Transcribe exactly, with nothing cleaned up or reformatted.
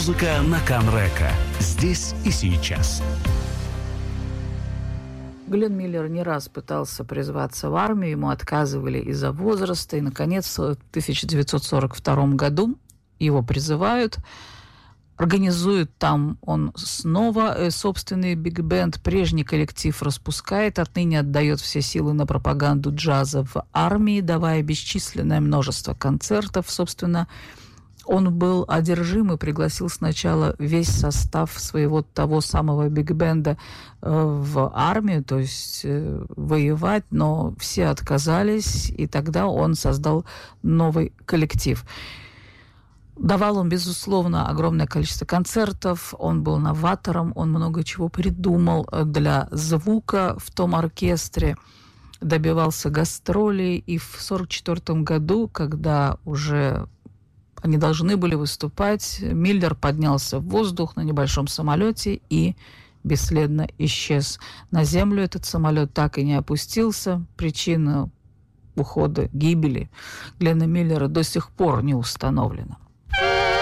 Музыка на Канрека. Здесь и сейчас. Глен Миллер не раз пытался призваться в армию, ему отказывали из-за возраста, и, наконец, в тысяча девятьсот сорок втором году его призывают, организует там он снова собственный биг-бенд, прежний коллектив распускает, отныне отдает все силы на пропаганду джаза в армии, давая бесчисленное множество концертов, собственно. Он был одержим и пригласил сначала весь состав своего того самого биг-бенда в армию, то есть воевать, но все отказались, и тогда он создал новый коллектив. Давал он, безусловно, огромное количество концертов, он был новатором, он много чего придумал для звука в том оркестре, добивался гастролей, и в сорок четвёртом году, когда уже они должны были выступать, Миллер поднялся в воздух на небольшом самолете и бесследно исчез. На землю этот самолет так и не опустился. Причина ухода, гибели Глена Миллера до сих пор не установлена.